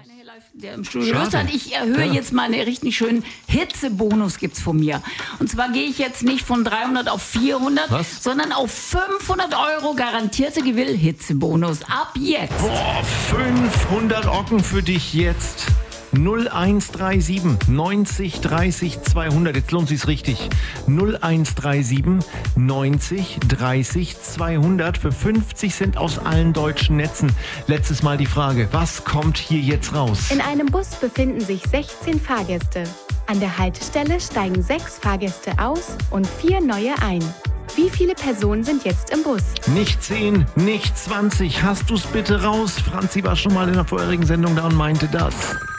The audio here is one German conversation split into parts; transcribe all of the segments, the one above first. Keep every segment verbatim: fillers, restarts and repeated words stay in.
hier live, der im Studio Lust hat. Ich erhöhe ja. jetzt mal einen richtig schönen Hitzebonus gibt's von mir. Und zwar gehe ich jetzt nicht von dreihundert auf vierhundert, Was? sondern auf fünfhundert Euro garantierte Gewinn Hitzebonus. Ab jetzt. Boah, fünfhundert Ocken für dich jetzt. null eins drei sieben neunzig dreißig zweihundert. Jetzt lohnt sich's richtig. null eins drei sieben neunzig dreißig zweihundert für fünfzig Cent aus allen deutschen Netzen. Letztes Mal die Frage, was kommt hier jetzt raus? In einem Bus befinden sich sechzehn Fahrgäste. An der Haltestelle steigen sechs Fahrgäste aus und vier neue ein. Wie viele Personen sind jetzt im Bus? Nicht zehn, nicht zwanzig. Hast du's bitte raus? Franzi war schon mal in der vorherigen Sendung da und meinte das.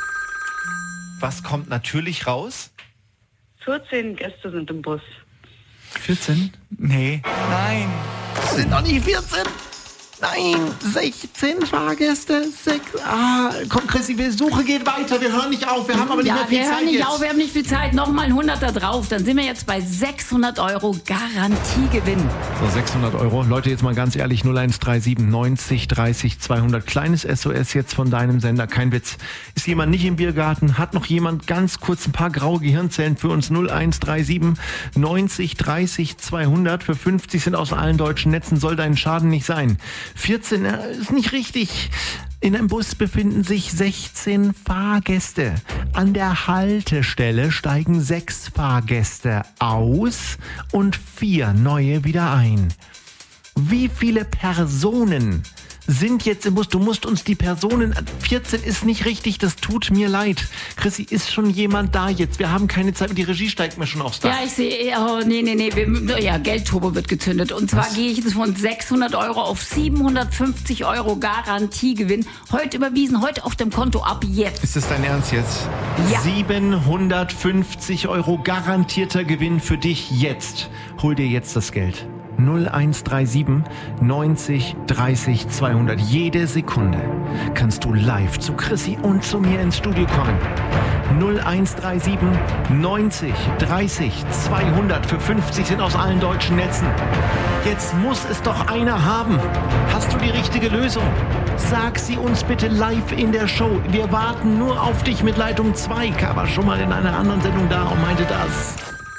Was kommt natürlich raus? vierzehn Gäste sind im Bus. vierzehn? Nee. Nein. Das sind noch nicht vierzehn. Nein, sechzehn Fahrgäste. Sech, ah, komm Chrissy, die Suche geht weiter. Wir hören nicht auf. Wir haben aber nicht ja, mehr viel wir Zeit hören nicht jetzt. auf. Wir haben nicht viel Zeit. Nochmal ein Hunderter drauf. Dann sind wir jetzt bei sechshundert Euro Garantiegewinn. So, sechshundert Euro. Leute, jetzt mal ganz ehrlich, null eins drei sieben neunzig dreißig zweihundert. Kleines S O S jetzt von deinem Sender. Kein Witz. Ist jemand nicht im Biergarten? Hat noch jemand ganz kurz ein paar graue Gehirnzellen für uns? null eins drei sieben neunzig dreißig zweihundert. Für fünfzig sind aus allen deutschen Netzen. Soll dein Schaden nicht sein. vierzehn ist nicht richtig. In einem Bus befinden sich sechzehn Fahrgäste. An der Haltestelle steigen sechs Fahrgäste aus und vier neue wieder ein. Wie viele Personen sind jetzt im Bus? Du musst uns die Personen... vierzehn ist nicht richtig, das tut mir leid. Chrissy, ist schon jemand da jetzt? Wir haben keine Zeit und die Regie steigt mir schon aufs Dach. Ja, ich sehe... Oh, nee, nee, nee. Wir, ja, Geldturbo wird gezündet. Und zwar Was? gehe ich jetzt von sechshundert Euro auf siebenhundertfünfzig Euro Garantiegewinn. Heute überwiesen, heute auf dem Konto ab jetzt. Ist das dein Ernst jetzt? Ja. siebenhundertfünfzig Euro garantierter Gewinn für dich jetzt. Hol dir jetzt das Geld. null eins drei sieben neunzig dreißig zweihundert. Jede Sekunde kannst du live zu Chrissy und zu mir ins Studio kommen. null eins drei sieben neunzig dreißig zweihundert. Für fünfzig sind aus allen deutschen Netzen. Jetzt muss es doch einer haben. Hast du die richtige Lösung? Sag sie uns bitte live in der Show. Wir warten nur auf dich mit Leitung zwei. K war schon mal in einer anderen Sendung da und meinte das.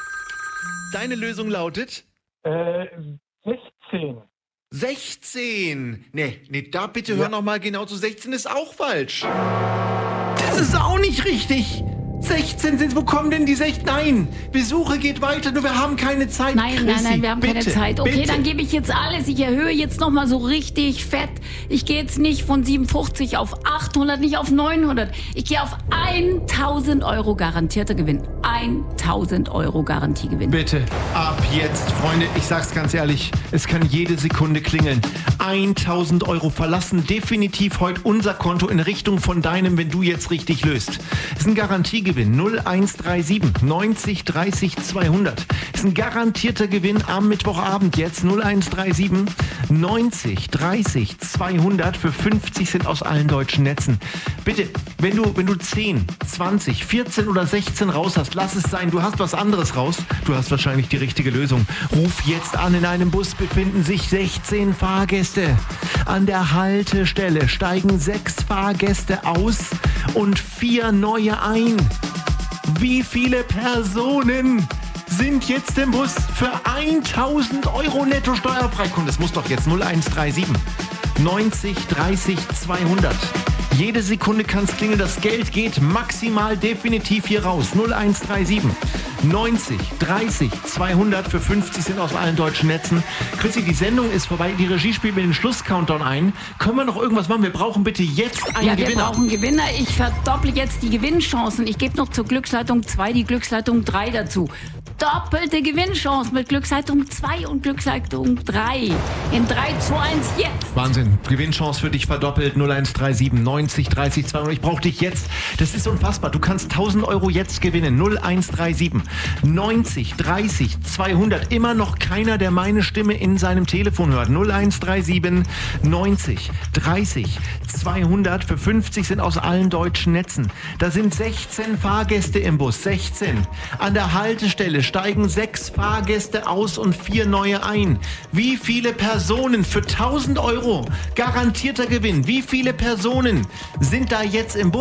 Deine Lösung lautet... Äh, sechzehn. sechzehn? Nee, nee, da bitte hör ja. noch mal genau zu. sechzehn ist auch falsch. Das ist auch nicht richtig. sechzehn sind, wo kommen denn die sechzehn? Nein, Besuche geht weiter, nur wir haben keine Zeit. Nein, Chrissy, nein, nein, wir haben bitte, keine Zeit. Okay, bitte. Dann gebe ich jetzt alles. Ich erhöhe jetzt nochmal so richtig fett. Ich gehe jetzt nicht von siebenundfünfzig auf achthundert, nicht auf neunhundert. Ich gehe auf tausend Euro garantierter Gewinn. tausend Euro Garantiegewinn. Bitte, ab jetzt, Freunde, ich sag's ganz ehrlich, es kann jede Sekunde klingeln. tausend Euro verlassen definitiv heute unser Konto in Richtung von deinem, wenn du jetzt richtig löst. Es ist ein Garantiegewinn. null eins drei sieben neunzig dreißig zweihundert. Ist ein garantierter Gewinn am Mittwochabend jetzt. null eins drei sieben neunzig dreißig zweihundert. Für fünfzig sind aus allen deutschen Netzen. Bitte, wenn du, wenn du zehn, zwanzig, vierzehn oder sechzehn raus hast, lass es sein. Du hast was anderes raus. Du hast wahrscheinlich die richtige Lösung. Ruf jetzt an. In einem Bus befinden sich sechzehn Fahrgäste. An der Haltestelle steigen sechs Fahrgäste aus und vier neue ein. Wie viele Personen sind jetzt im Bus für tausend Euro netto steuerfrei? Komm, das muss doch jetzt null eins drei sieben neunzig dreißig zweihundert. Jede Sekunde kann es klingeln. Das Geld geht maximal definitiv hier raus. null eins drei sieben neunzig dreißig zweihundert. Für fünfzig sind aus allen deutschen Netzen. Chrissy, die Sendung ist vorbei. Die Regie spielt mir den Schluss-Countdown ein. Können wir noch irgendwas machen? Wir brauchen bitte jetzt einen ja, Gewinner. Wir brauchen Gewinner. Ich verdopple jetzt die Gewinnchancen. Ich gebe noch zur Glücksleitung zwei die Glücksleitung drei dazu. Doppelte Gewinnchance mit Glücksleitung zwei und Glücksleitung drei. In drei, zwei, eins, jetzt. Wahnsinn. Gewinnchance für dich verdoppelt. null eins drei sieben neunzig dreißig zweihundert. Ich brauche dich jetzt. Das ist unfassbar. Du kannst tausend Euro jetzt gewinnen. null eins drei sieben neunzig dreißig zweihundert. Immer noch keiner, der meine Stimme in seinem Telefon hört. null eins drei sieben neunzig dreißig zweihundert. Für fünfzig sind aus allen deutschen Netzen. Da sind sechzehn Fahrgäste im Bus. sechzehn. An der Haltestelle steigen sechs Fahrgäste aus und vier neue ein. Wie viele Personen für tausend Euro garantierter Gewinn? Wie viele Personen sind da jetzt im Bus?